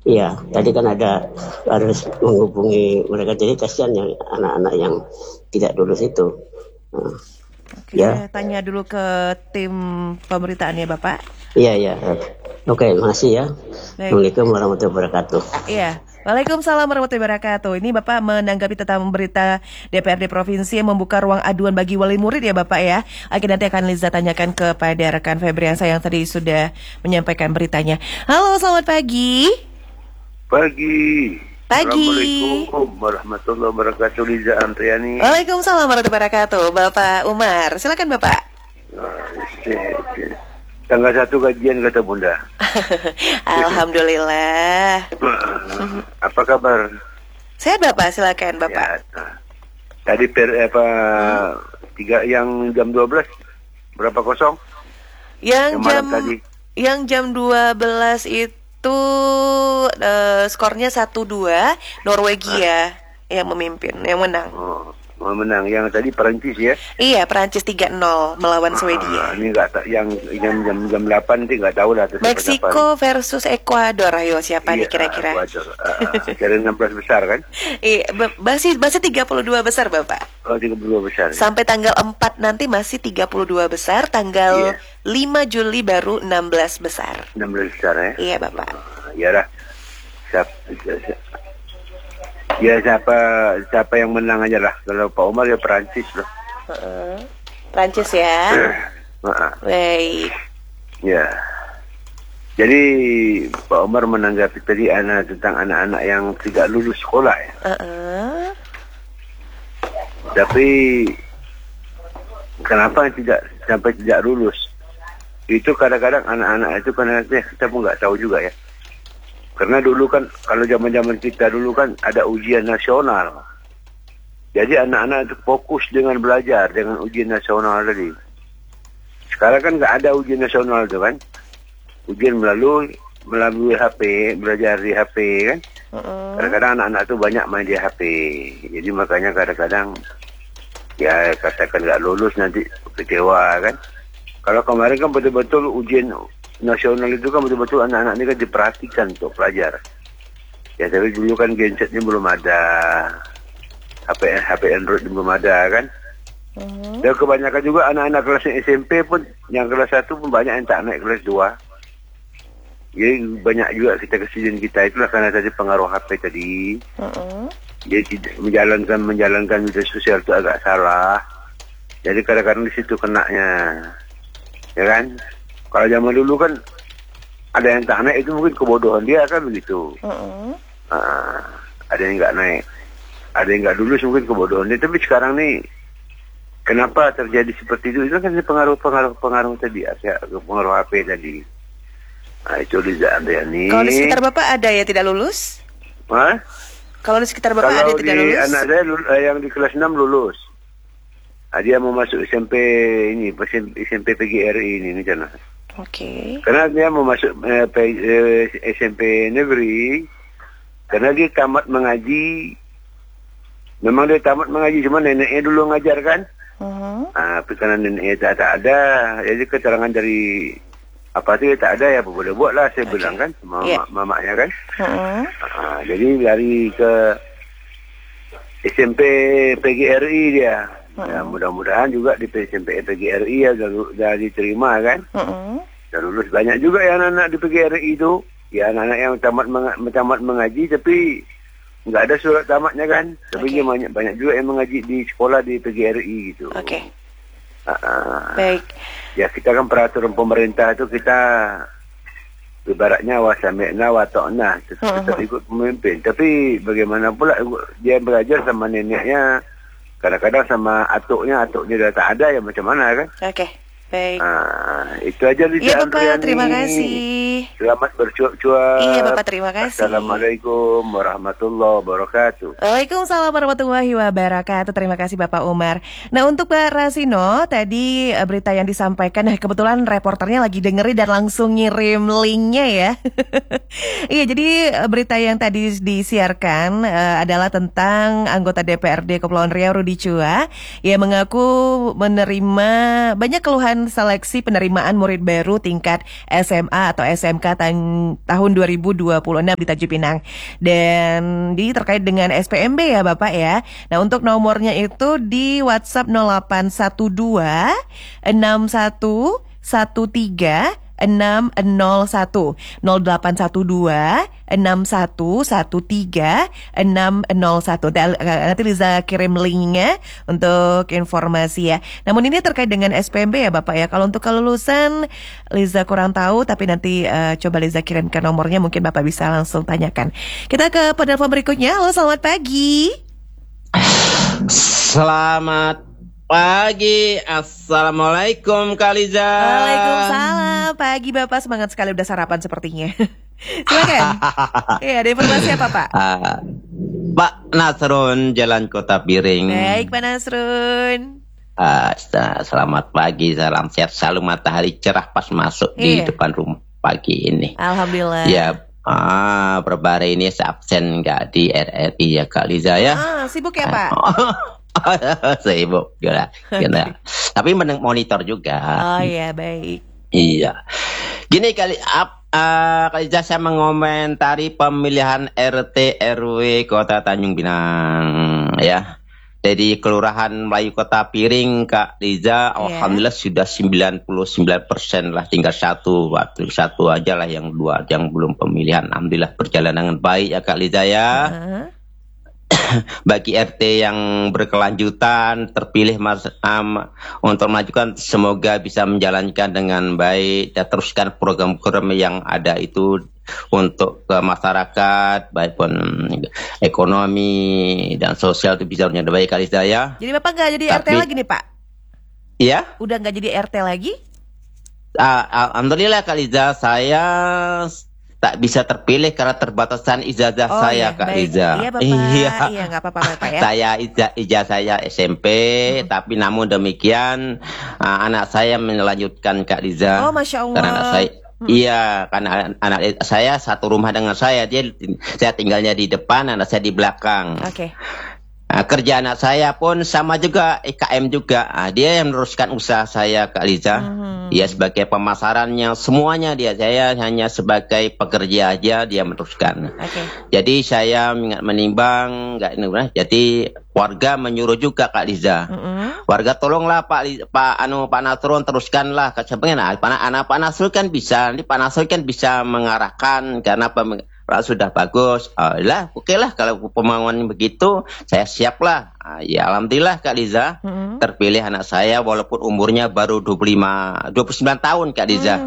Iya, tadi kan harus menghubungi mereka, jadi kasihan yang anak-anak yang tidak lulus itu. Oke, Ya, saya tanya dulu ke tim pemberitaan ya Bapak. iya. Oke, makasih ya. Baik. Assalamualaikum warahmatullahi wabarakatuh. Iya, Waalaikumsalam warahmatullahi wabarakatuh. Ini Bapak menanggapi tentang berita DPRD Provinsi yang membuka ruang aduan bagi wali murid ya Bapak ya. Oke, nanti akan Liza tanyakan kepada rekan Febriansa yang tadi sudah menyampaikan beritanya. Halo, selamat pagi. Pagi. Pagi. Assalamualaikum warahmatullahi wabarakatuh. Liza Antriani. Waalaikumsalam warahmatullahi wabarakatuh. Bapak Umar, silakan Bapak. Tanggal 1 gajian kata Bunda. Alhamdulillah. Apa kabar? Sehat Bapak, silakan Bapak. Ya, tadi tiga yang jam 12 berapa kosong? Yang tadi. Yang jam 12 itu skornya 1-2 Norwegia yang memimpin, yang menang. Menang. Yang tadi Perancis ya? Iya, Perancis 3-0 melawan Swedia. Ini nggak yang jam 8 nanti nggak tahu lah. Meksiko versus Ekuador, ayo siapa nih kira-kira? Ekuador. Dari 16 besar kan? Iya, masih 32 besar Bapak. Oh, 32 besar. Sampai tanggal 4 nanti masih 32 besar, tanggal 5 Juli baru 16 besar. 16 besar ya? Iya Bapak. Iyalah. Siapa yang menang aja lah. Kalau Pak Umar ya Perancis loh. Perancis ya. Baik. Ya. Jadi Pak Umar menanggapi tadi tentang anak-anak yang tidak lulus sekolah ya. Tapi kenapa sampai tidak lulus? Itu kadang-kadang anak-anak itu karena kita pun nggak tahu juga ya. Karena dulu kan, kalau zaman-zaman kita dulu kan ada ujian nasional. Jadi anak-anak itu fokus dengan belajar, dengan ujian nasional tadi. Sekarang kan nggak ada ujian nasional itu kan. Ujian melalui HP, belajar di HP kan. Kadang-kadang anak-anak itu banyak main di HP. Jadi makanya kadang-kadang, ya katakan nggak lulus nanti kecewa kan. Kalau kemarin kan betul-betul ujian nasional itu kan betul-betul anak-anak ini kan diperhatikan untuk belajar. Ya tapi dulu kan gensetnya belum ada, HP Android belum ada kan. Dan kebanyakan juga anak-anak kelas SMP pun, yang kelas 1 pun banyak yang tak naik kelas 2. Jadi banyak juga kejadian kita itulah karena tadi pengaruh HP tadi. Jadi menjalankan media sosial itu agak salah. Jadi kadang-kadang di situ kenanya, ya kan? Kalau zaman dulu kan ada yang tak naik itu mungkin kebodohan dia kan begitu. Ada yang nggak naik, ada yang nggak lulus mungkin kebodohan dia. Tapi sekarang nih kenapa terjadi seperti itu? Itu kan pengaruh tadi, pengaruh HP tadi. Nah itu Liza Andriani. Kalau di sekitar Bapak ada ya tidak lulus? Hah? Kalau di sekitar Bapak ada tidak lulus? Anak saya yang di kelas 6 lulus. Dia mau masuk SMP ini, SMP PGRI ini sana. Oke. Karena dia mau masuk SMP negeri, karena dia tamat mengaji. Memang dia tamat mengaji, cuma neneknya dulu ngajar kan. Tapi karena neneknya tak ada, jadi keterangan dari apa sih tak ada ya boleh buat lah saya bilang kan sama mamanya kan. Jadi lari ke SMP PGRI dia. Ya, mudah-mudahan juga di SMP PGRI ya sudah diterima kan. Dan lulus banyak juga ya anak-anak di PGRI itu. Ya anak-anak yang tamat mengaji tapi nggak ada surat tamatnya kan. Tapi dia banyak juga yang mengaji di sekolah di PGRI gitu. Baik. Ya kita kan peraturan pemerintah itu kita ibaratnya wasami'na wa ta'na, tetap ikut pemimpin. Tapi bagaimana pula dia belajar sama neneknya, kadang-kadang sama atuknya dah tak ada ya macam mana kan? Baik. Itu aja Liza. Iya Bapak, terima kasih. Selamat bercuap-cuap. Iya Bapak, terima kasih. Assalamualaikum warahmatullahi wabarakatuh. Waalaikumsalam warahmatullahi wabarakatuh. Terima kasih Bapak Umar. Nah untuk Pak Rasino, tadi berita yang disampaikan, kebetulan reporternya lagi dengerin dan langsung ngirim linknya ya. Iya, jadi berita yang tadi disiarkan adalah tentang anggota DPRD Kepulauan Riau Rudi Chua yang mengaku menerima banyak keluhan melakukan seleksi penerimaan murid baru tingkat SMA atau SMK tahun 2026 di Tanjung Pinang. Dan ini terkait dengan SPMB ya Bapak ya. Nah untuk nomornya itu di WhatsApp 0812 61 13 601 0812 6113 601. Nanti Liza kirim linknya untuk informasi ya. Namun ini terkait dengan SPMB ya Bapak ya. Kalau untuk kelulusan Liza kurang tahu, tapi nanti coba Liza kirimkan nomornya, mungkin Bapak bisa langsung tanyakan. Kita ke penelpon berikutnya. Halo, selamat pagi. Selamat pagi, Assalamualaikum Kak Liza. Waalaikumsalam. Pagi Bapak, semangat sekali udah sarapan sepertinya. Silakan. Iya, ada informasi apa Pak? Pak Nasrun, Jalan Kota Piring. Baik Pak Nasrun. Selamat pagi, salam sehat selalu, matahari cerah pas masuk di depan rumah pagi ini. Alhamdulillah. Ya, berbari ini absen nggak di RRI ya Kak Liza ya. Sibuk ya Pak? Sibuk gila. Tapi monitor juga. Oh iya, baik. Iya. Gini kali saya mengomentari pemilihan RT RW Kota Tanjung Pinang ya. Jadi Kelurahan Melayu Kota Piring Kak Liza, alhamdulillah sudah 99% lah, tinggal satu aja lah yang belum pemilihan. Alhamdulillah berjalan dengan baik ya Kak Liza ya. Bagi RT yang berkelanjutan terpilih untuk memajukan, semoga bisa menjalankan dengan baik dan teruskan program-program yang ada itu untuk ke masyarakat, baik pun ekonomi dan sosial itu bisa dengan baik Kak Liza ya. Jadi Bapak nggak jadi RT lagi nih Pak? Iya. Udah nggak jadi RT lagi? Alhamdulillah Kak Liza, saya tak bisa terpilih karena terbatasan ijazah saya Kak Liza. Iya Bapak. Iya nggak apa-apa Bapak ya. Saya ijazah saya SMP, tapi namun demikian anak saya melanjutkan Kak Liza. Oh Masya Allah. Karena anak saya, iya, karena anak saya satu rumah dengan saya tinggalnya di depan, anak saya di belakang. Oke. Kerja anak saya pun sama juga, IKM juga. Dia yang meneruskan usaha saya Kak Liza. Dia sebagai pemasarannya, semuanya saya hanya sebagai pekerja aja, dia meneruskan. Jadi saya menimbang, jadi warga menyuruh juga Kak Liza. Warga tolonglah Pak Nasrun, teruskanlah. Pak Nasrun kan bisa, Pak Nasrun kan bisa mengarahkan karena sudah bagus. Oke lah kalau pembangunan begitu, saya siap lah. Ya alhamdulillah Kak Liza, terpilih anak saya walaupun umurnya baru 29 tahun Kak Liza.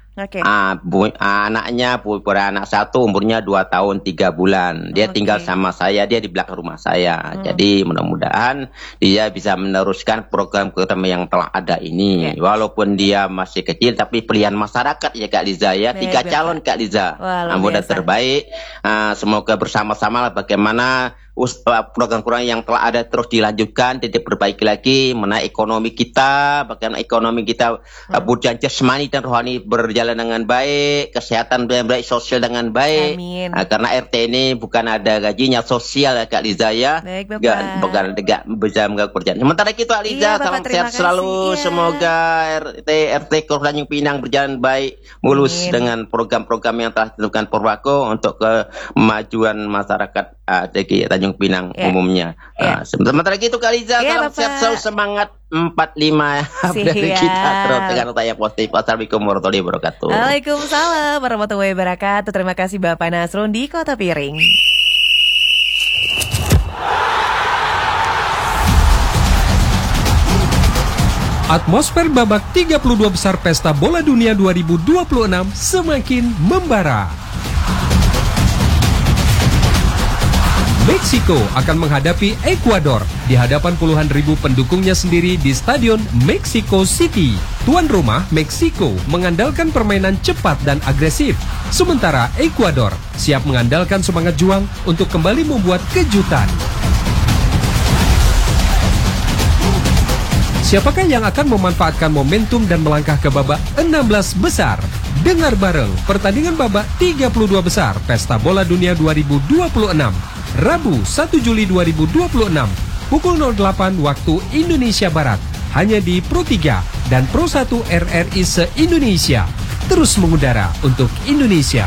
Anaknya beranak satu umurnya 2 tahun 3 bulan. Dia tinggal sama saya, dia di belakang rumah saya. Jadi mudah-mudahan dia bisa meneruskan program-program yang telah ada ini. Walaupun dia masih kecil, tapi pilihan masyarakat ya Kak Liza ya. 3 calon Kak Liza. Mudah terbaik. Semoga bersama-sama lah bagaimana program-program yang telah ada terus dilanjutkan, diperbaiki lagi, menaik ekonomi kita, bagaimana ekonomi kita budaya jasmani dan rohani berjalan dengan baik, kesehatan dengan baik, sosial dengan baik. Karena RT ini bukan ada gajinya, sosial ya Kak Liza ya. Bukan bisa mengganggu kerjaan. Sementara itu Kak Liza, salam sehat selalu. Semoga RT Tanjung Pinang berjalan baik, mulus dengan program-program yang telah ditentukan Purwako untuk kemajuan masyarakat DKI Tanjung Pinang umumnya. Sementara itu Kak Liza, salam sehat selalu, semangat 45 dari kita terus dengan otak yang positif. Assalamualaikum warahmatullahi wabarakatuh. Waalaikumsalam warahmatullahi wabarakatuh. Terima kasih Bapak Nasrun di Kota Piring. Atmosfer babak 32 besar Pesta Bola Dunia 2026 semakin membara. Meksiko akan menghadapi Ekuador di hadapan puluhan ribu pendukungnya sendiri di Stadion Mexico City. Tuan rumah Meksiko mengandalkan permainan cepat dan agresif, sementara Ekuador siap mengandalkan semangat juang untuk kembali membuat kejutan. Siapakah yang akan memanfaatkan momentum dan melangkah ke babak 16 besar? Dengar bareng pertandingan babak 32 besar Pesta Bola Dunia 2026. Rabu 1 Juli 2026 pukul 08 waktu Indonesia Barat hanya di Pro 3 dan Pro 1 RRI se-Indonesia. Terus mengudara untuk Indonesia.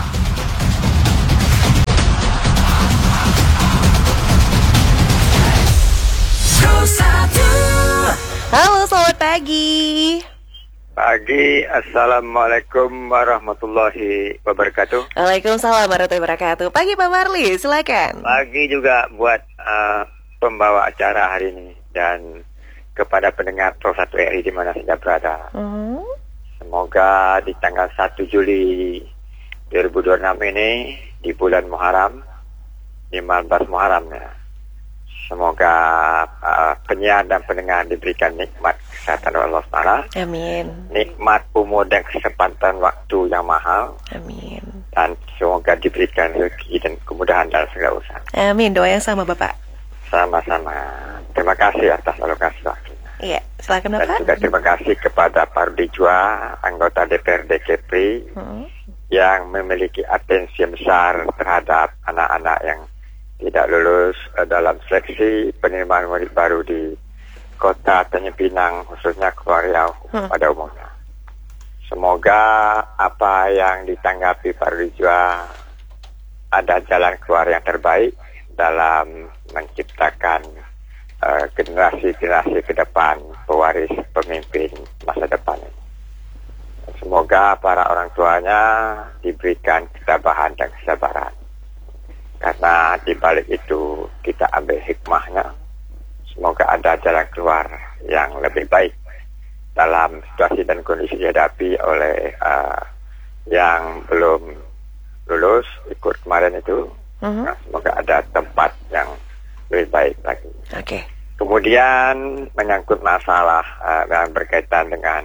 Halo, selamat pagi. Pagi, Assalamualaikum warahmatullahi wabarakatuh. Waalaikumsalam warahmatullahi wabarakatuh. Pagi Pak Marli, silakan. Pagi juga buat pembawa acara hari ini dan kepada pendengar Pro 1 RI di mana saja berada. Semoga di tanggal 1 Juli 2026 ini di bulan Muharram, 15 Muharram ya. Semoga penyiar dan pendengar diberikan nikmat kesehatan oleh Allah SWT. Amin. Nikmat umur dan kesempatan waktu yang mahal. Amin. Dan semoga diberikan rezeki dan kemudahan dalam segala usaha. Amin, doa yang sama Bapak. Sama-sama. Terima kasih atas alokasi waktunya. Iya, silakan Bapak. Dan juga terima kasih kepada Pak Rudi Jua, anggota DPRD Kepri, yang memiliki atensi yang besar terhadap anak-anak yang tidak lulus dalam seleksi penerimaan murid baru di Kota Tanjung Pinang, khususnya Kepulauan Riau pada umumnya. Semoga apa yang ditanggapi Pak Rudi Jua ada jalan keluar yang terbaik dalam menciptakan generasi-generasi ke depan pewaris pemimpin masa depan ini. Semoga para orang tuanya diberikan ketabahan dan kesabaran. Karena di balik itu kita ambil hikmahnya. Semoga ada jalan keluar yang lebih baik dalam situasi dan kondisi dihadapi oleh yang belum lulus ikut kemarin itu. Nah, semoga ada tempat yang lebih baik lagi. Oke. Kemudian menyangkut masalah yang berkaitan dengan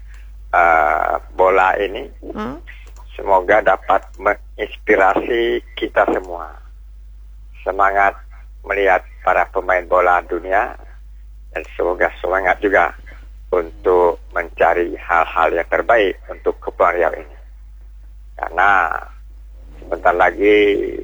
bola ini, semoga dapat menginspirasi kita semua. Semangat melihat para pemain bola dunia dan semoga semangat juga untuk mencari hal-hal yang terbaik untuk Kepulauan Riau ini. Karena sebentar lagi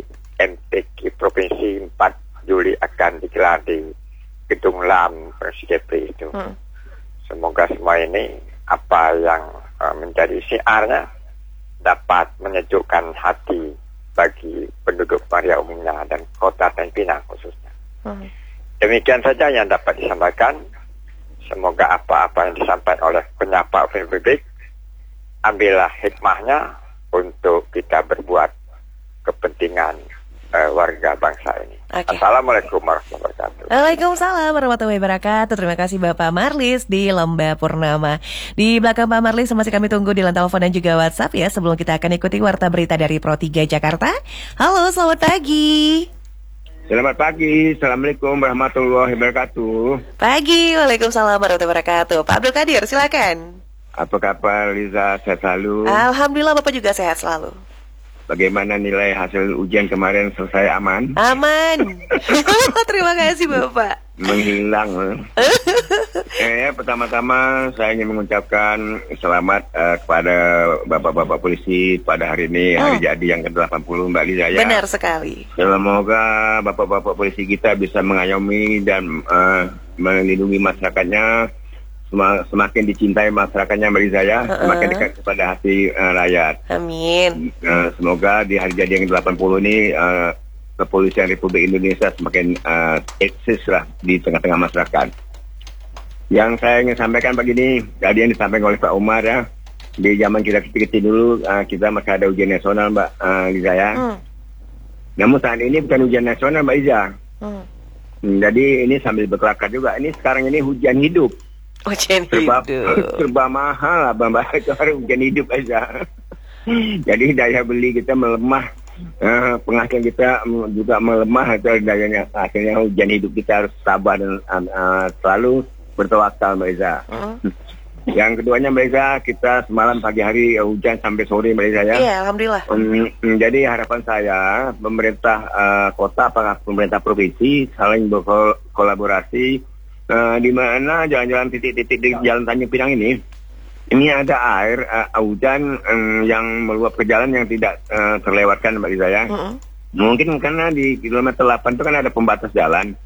MTQ Provinsi 4 Juli akan digelar di Gedung LAM Provinsi Kepri itu. Semoga semua ini apa yang menjadi syiarnya dapat menyejukkan hati bagi penduduk Riau umumnya dan Kota Tanjung Pinang khususnya. Demikian saja yang dapat disampaikan. Semoga apa-apa yang disampaikan oleh penyapa publik ambillah hikmahnya untuk kita berbuat kepentingan warga bangsa ini. Okay. Assalamualaikum warahmatullahi wabarakatuh. Waalaikumsalam warahmatullahi wabarakatuh. Terima kasih Bapak Marlis di Lembah Purnama. Di belakang Pak Marlis masih kami tunggu di line telepon dan juga WhatsApp ya. Sebelum kita akan ikuti warta berita dari Pro 3 Jakarta. Halo, selamat pagi. Selamat pagi, Assalamualaikum warahmatullahi wabarakatuh. Pagi, Waalaikumsalam warahmatullahi wabarakatuh. Pak Abdul Qadir, silakan. Apa kabar Liza, sehat selalu? Alhamdulillah Bapak juga sehat selalu. Bagaimana nilai hasil ujian kemarin, selesai aman? Aman. Terima kasih Bapak. Menghilang. Pertama-tama saya ingin mengucapkan selamat kepada Bapak-Bapak polisi pada hari ini, hari jadi yang ke-80 Mbak Liza ya. Benar sekali. Semoga Bapak-Bapak polisi kita bisa mengayomi dan melindungi masyarakatnya, semakin dicintai masyarakatnya Mbak Liza ya, semakin dekat kepada hati rakyat. Amin. Semoga di hari jadi yang ke-80 ini Kepolisian Republik Indonesia semakin eksis lah di tengah-tengah masyarakat. Yang saya ingin sampaikan begini, tadi yang disampaikan oleh Pak Umar ya, di zaman kita kecil-kecil dulu kita masih ada ujian nasional Mbak Liza ya. Namun saat ini bukan ujian nasional Mbak Liza. Jadi ini sambil berkelakar juga, ini sekarang ini hujan hidup. Ujian hidup. Serba mahal Mbak, itu harus hujan hidup aja. Jadi daya beli kita melemah. Penghasilan kita juga melemah, atau dayanya akhirnya hujan hidup kita harus sabar dan selalu bertawakal Mbak Iza. Yang keduanya Mbak Iza, kita semalam pagi hari hujan sampai sore Mbak Iza ya. Iya, alhamdulillah. Jadi harapan saya pemerintah kota, apakah pemerintah provinsi saling berkolaborasi di mana jalan-jalan titik-titik di Jalan Tanjung Pinang ini ada air hujan yang meluap ke jalan yang tidak terlewatkan Mbak Liza ya. Mungkin karena di kilometer 8 itu kan ada pembatas jalan.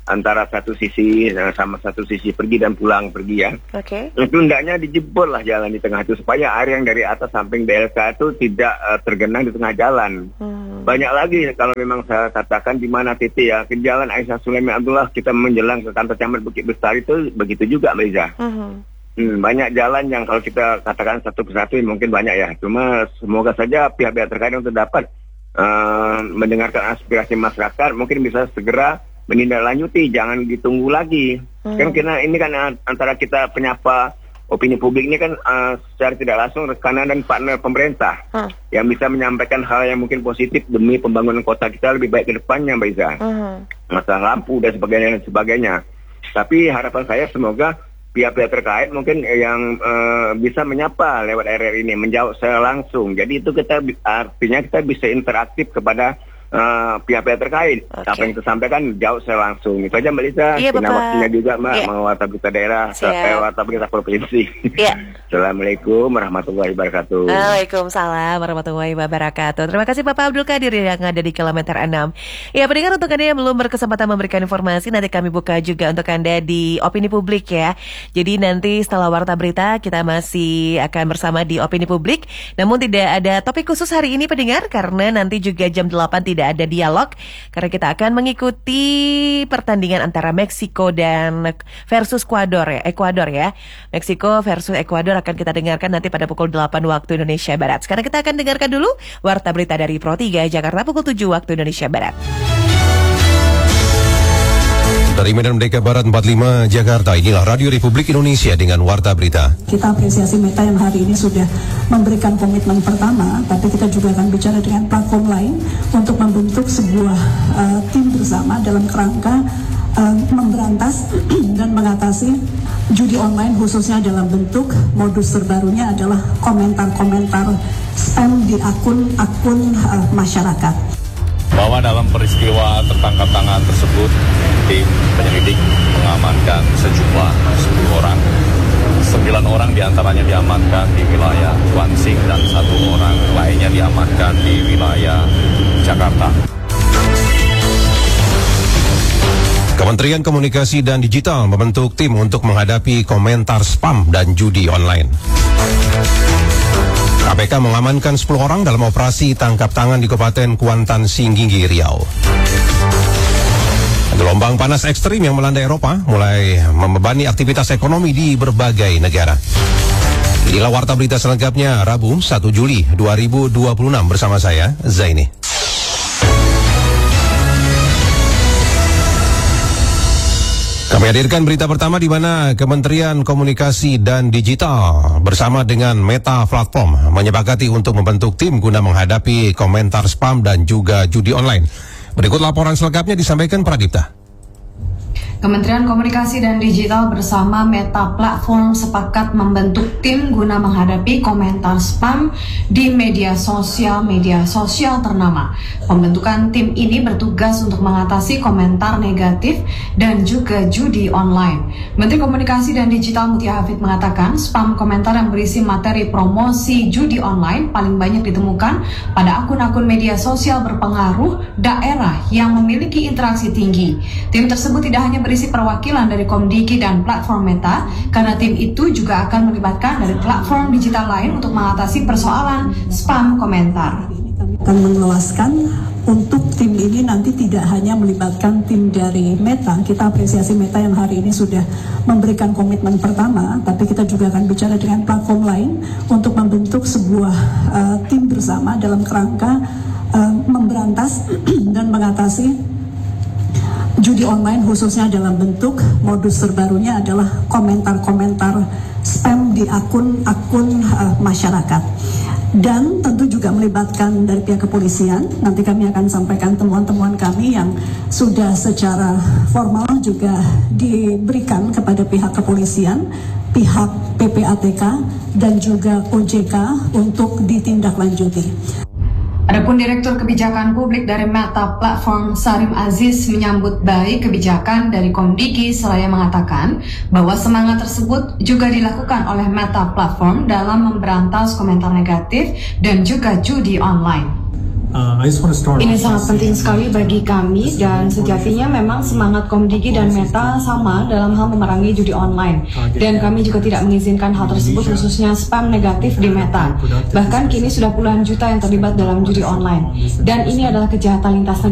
antara satu sisi sama satu sisi pergi dan pulang pergi ya. Oke. Itu hendaknya dijebol lah jalan di tengah itu supaya air yang dari atas samping BLK itu tidak tergenang di tengah jalan. Banyak lagi kalau memang saya katakan di mana titik ya, ke Jalan Aisyah Sulaiman Abdullah kita menjelang ke kantor camat Bukit Bestari itu begitu juga Mbak Iza. Banyak jalan yang kalau kita katakan satu persatu mungkin banyak ya. Cuma semoga saja pihak-pihak terkait untuk dapat mendengarkan aspirasi masyarakat, mungkin bisa segera menindaklanjuti, jangan ditunggu lagi. Kan karena ini kan antara kita penyapa opini publik ini kan secara tidak langsung rekanan dan partner pemerintah yang bisa menyampaikan hal yang mungkin positif demi pembangunan kota kita lebih baik ke depannya, Mbak Iza. Masalah lampu dan sebagainya. Tapi harapan saya semoga pihak-pihak terkait mungkin yang bisa menyapa lewat RR ini, menjawab secara langsung. Jadi itu artinya kita bisa interaktif kepada pihak-pihak terkait. Apa yang kita sampaikan jauh secara langsung. Itu aja Mbak Lisa. Iya, Bapak. Waktunya juga Mbak mau warta berita daerah, warta berita provinsi. Assalamualaikum warahmatullahi wabarakatuh. Waalaikumsalam warahmatullahi wabarakatuh. Terima kasih Bapak Abdul Qadir yang ada di kilometer 6. Ya, pendengar, untuk Anda yang belum berkesempatan memberikan informasi, nanti kami buka juga untuk Anda di opini publik ya. Jadi nanti setelah warta berita kita masih akan bersama di opini publik. Namun tidak ada topik khusus hari ini pendengar, karena nanti juga jam 8 tidak ada dialog, karena kita akan mengikuti pertandingan antara Meksiko dan versus Ekuador ya. Meksiko versus Ekuador akan kita dengarkan nanti pada pukul 8 waktu Indonesia Barat. Sekarang kita akan dengarkan dulu warta berita dari Pro 3 Jakarta pukul 7 waktu Indonesia Barat. Dari Medan Merdeka Barat 45 Jakarta, inilah Radio Republik Indonesia dengan Warta Berita. Kita apresiasi Meta yang hari ini sudah memberikan komitmen pertama, tapi kita juga akan bicara dengan platform lain untuk membentuk sebuah tim bersama dalam kerangka memberantas dan mengatasi judi online, khususnya dalam bentuk modus terbarunya adalah komentar-komentar spam di akun-akun masyarakat. Bahwa dalam peristiwa tertangkap tangan tersebut, tim penyelidik mengamankan sejumlah 10 orang. 9 orang diantaranya diamankan di wilayah Kuansing dan 1 orang lainnya diamankan di wilayah Jakarta. Kementerian Komunikasi dan Digital membentuk tim untuk menghadapi komentar spam dan judi online. KPK mengamankan 10 orang dalam operasi tangkap tangan di Kabupaten Kuantan, Singginggi, Riau. Gelombang panas ekstrim yang melanda Eropa mulai membebani aktivitas ekonomi di berbagai negara. Inilah warta berita selengkapnya Rabu 1 Juli 2026 bersama saya, Zaini. Kami hadirkan berita pertama di mana Kementerian Komunikasi dan Digital bersama dengan Meta Platform menyepakati untuk membentuk tim guna menghadapi komentar spam dan juga judi online. Berikut laporan selengkapnya disampaikan Pradipta. Kementerian Komunikasi dan Digital bersama Meta Platform sepakat membentuk tim guna menghadapi komentar spam di media sosial ternama. Pembentukan tim ini bertugas untuk mengatasi komentar negatif dan juga judi online. Menteri Komunikasi dan Digital Mutia Hafid mengatakan spam komentar yang berisi materi promosi judi online paling banyak ditemukan pada akun-akun media sosial berpengaruh daerah yang memiliki interaksi tinggi. Tim tersebut tidak hanya berisi perwakilan dari Komdiki dan platform Meta, karena tim itu juga akan melibatkan dari platform digital lain untuk mengatasi persoalan spam komentar. Kami akan mengeluaskan untuk tim ini nanti tidak hanya melibatkan tim dari Meta. Kita apresiasi Meta yang hari ini sudah memberikan komitmen pertama, tapi kita juga akan bicara dengan platform lain untuk membentuk sebuah tim bersama dalam kerangka memberantas dan mengatasi judi online, khususnya dalam bentuk modus terbarunya adalah komentar-komentar spam di akun-akun masyarakat. Dan tentu juga melibatkan dari pihak kepolisian. Nanti kami akan sampaikan temuan-temuan kami yang sudah secara formal juga diberikan kepada pihak kepolisian, pihak PPATK, dan juga OJK untuk ditindaklanjuti. Adapun Direktur Kebijakan Publik dari Meta Platform Sarim Aziz menyambut baik kebijakan dari Komdiki seraya mengatakan bahwa semangat tersebut juga dilakukan oleh Meta Platform dalam memberantas komentar negatif dan juga judi online. Ini sangat penting sekali bagi kami dan sejatinya memang semangat Komdigi dan Meta sama dalam hal memerangi judi online. Dan kami juga tidak mengizinkan hal tersebut khususnya spam negatif di Meta. Bahkan kini sudah puluhan juta yang terlibat dalam judi online. Dan ini adalah kejahatan lintas negara.